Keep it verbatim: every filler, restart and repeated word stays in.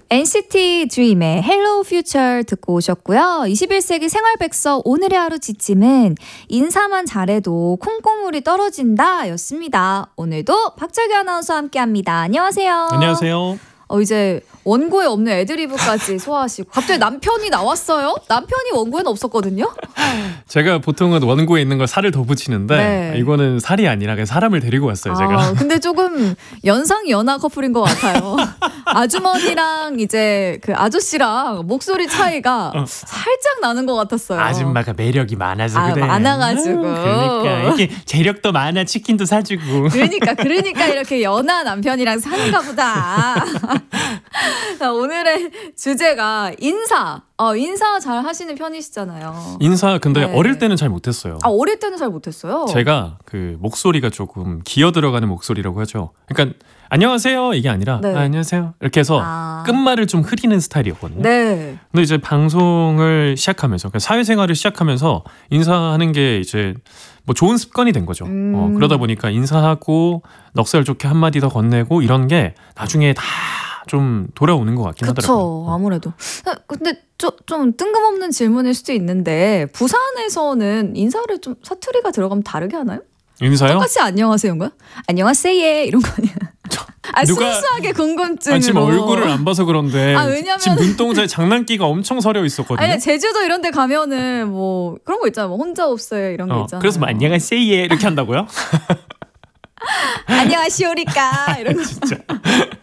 엔시티 드림의 Hello Future 듣고 오셨고요. 이십일 세기 생활백서 오늘의 하루 지침은 인사만 잘해도 콩고물이 떨어진다 였습니다. 오늘도 박철규 아나운서와 함께합니다. 안녕하세요. 안녕하세요. 어, 이제 원고에 없는 애드리브까지 소화하시고 갑자기 남편이 나왔어요? 남편이 원고에는 없었거든요? 제가 보통은 원고에 있는 걸 살을 더 붙이는데 네. 이거는 살이 아니라 그냥 사람을 데리고 왔어요. 제가. 아, 근데 조금 연상연하 커플인 것 같아요. 아주머니랑 이제 그 아저씨랑 목소리 차이가 어. 살짝 나는 것 같았어요. 아줌마가 매력이 많아서 아, 그래. 많아가지고. 아, 그러니까 이렇게 재력도 많아 치킨도 사주고. 그러니까 그러니까 이렇게 연하 남편이랑 사는가 보다. 자, 오늘의 주제가 인사. 어, 인사 잘 하시는 편이시잖아요. 인사 근데 네. 어릴 때는 잘 못했어요. 아, 어릴 때는 잘 못했어요. 제가 그 목소리가 조금 기어 들어가는 목소리라고 하죠. 그러니까 안녕하세요 이게 아니라 네. 아, 안녕하세요 이렇게 해서 아. 끝말을 좀 흐리는 스타일이었거든요. 네. 근데 이제 방송을 시작하면서 그러니까 사회생활을 시작하면서 인사하는 게 이제 뭐 좋은 습관이 된 거죠. 음. 어, 그러다 보니까 인사하고 넉살 좋게 한마디 더 건네고 이런 게 나중에 다 좀 돌아오는 것 같긴 그쵸, 하더라고요. 아무래도. 근데 좀, 좀 뜬금없는 질문일 수도 있는데 부산에서는 인사를 좀 사투리가 들어가면 다르게 하나요? 인사요? 똑같이 안녕하세요 이런 거야? 안녕하세요 이런 거 아니야? 아, 누가- 순수하게 궁금증으로. 아니, 지금 얼굴을 안 봐서 그런데 아, 왜냐면- 지금 눈동자에 장난기가 엄청 서려 있었거든요. 아니 제주도 이런 데 가면은 뭐 그런 거 있잖아. 뭐 혼자 없어요 이런 거 어, 있잖아. 그래서 뭐 안녕하세요 이렇게 한다고요? 안녕하시오리까 이런 거. 진짜.